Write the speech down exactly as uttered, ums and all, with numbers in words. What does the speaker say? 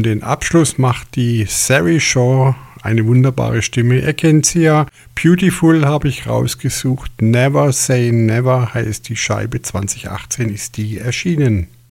Und den Abschluss macht die Sari Shaw, eine wunderbare Stimme. Ihr kennt sie ja. Beautiful habe ich rausgesucht. Never Say Never heißt die Scheibe. zwanzig achtzehn ist die erschienen.